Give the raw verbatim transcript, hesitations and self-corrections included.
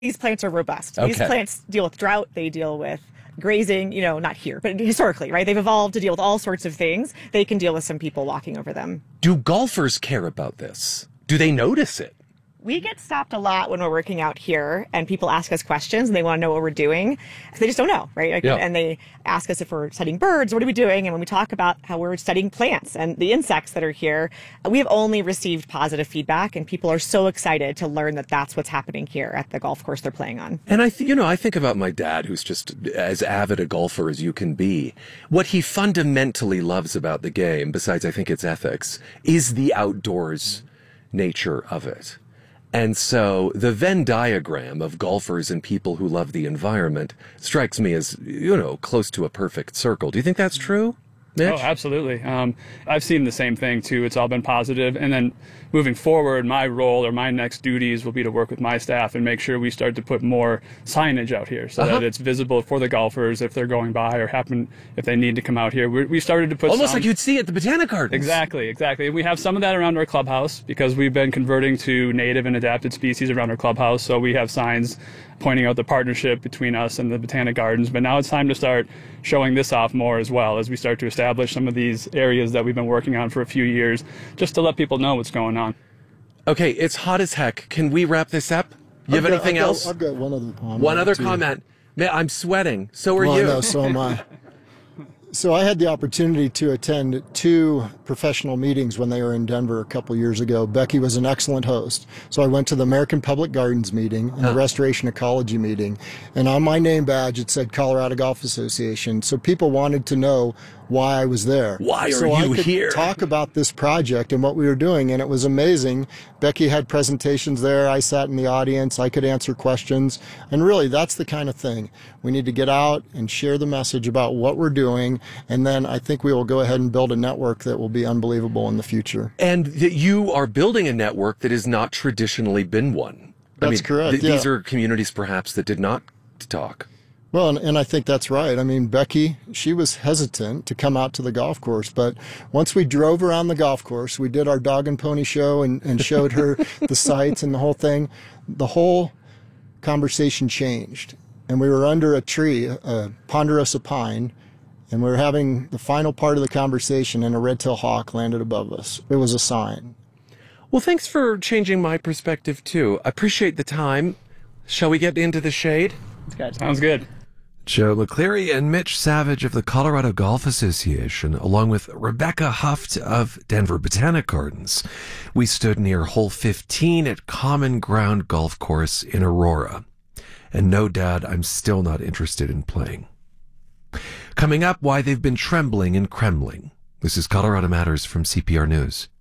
these plants are robust. Okay. These plants deal with drought. They deal with grazing, you know, not here, but historically, right? They've evolved to deal with all sorts of things. They can deal with some people walking over them. Do golfers care about this? Do they notice it? We get stopped a lot when we're working out here, and people ask us questions and they want to know what we're doing. They just don't know, right? Like, yeah. And they ask us if we're studying birds, what are we doing? And when we talk about how we're studying plants and the insects that are here, we have only received positive feedback, and people are so excited to learn that that's what's happening here at the golf course they're playing on. And I, th- you know, I think about my dad, who's just as avid a golfer as you can be. What he fundamentally loves about the game, besides I think its ethics, is the outdoors nature of it. And so the Venn diagram of golfers and people who love the environment strikes me as, you know, close to a perfect circle. Do you think that's true, Mitch? Oh, absolutely. Um, I've seen the same thing, too. It's all been positive. And then moving forward, my role or my next duties will be to work with my staff and make sure we start to put more signage out here so uh-huh. that it's visible for the golfers if they're going by or happen if they need to come out here. We, we started to put almost some, like you'd see at the Botanic Gardens. Exactly, exactly. We have some of that around our clubhouse because we've been converting to native and adapted species around our clubhouse. So we have signs pointing out the partnership between us and the Botanic Gardens. But now it's time to start showing this off more as well as we start to establish some of these areas that we've been working on for a few years just to let people know what's going on. Okay, it's hot as heck. Can we wrap this up? You have I've got, anything I've got, else? I've got one other comment. One other too. comment. Man, I'm sweating. So are well, you. No, so am I. So I had the opportunity to attend two professional meetings when they were in Denver a couple years ago. Becky was an excellent host. So I went to the American Public Gardens meeting and the Restoration Ecology meeting. And on my name badge, it said Colorado Golf Association. So people wanted to know why I was there. Why are so you I could here? Talk about this project and what we were doing, and it was amazing. Becky had presentations there. I sat in the audience. I could answer questions. And really, that's the kind of thing. We need to get out and share the message about what we're doing, and then I think we will go ahead and build a network that will be unbelievable in the future. And that you are building a network that has not traditionally been one. That's I mean, correct. Th- yeah. These are communities, perhaps, that did not talk. Well, and, and I think that's right. I mean, Becky, she was hesitant to come out to the golf course, but once we drove around the golf course, we did our dog and pony show and, and showed her the sights and the whole thing, the whole conversation changed. And we were under a tree, a ponderosa pine, and we were having the final part of the conversation, and a red-tailed hawk landed above us. It was a sign. Well, thanks for changing my perspective, too. I appreciate the time. Shall we get into the shade? Sounds good. Joe McCleary and Mitch Savage of the Colorado Golf Association, along with Rebecca Huft of Denver Botanic Gardens. We stood near hole fifteen at Common Ground Golf Course in Aurora. And no, Dad, I'm still not interested in playing. Coming up, why they've been trembling in Kremling. This is Colorado Matters from C P R News.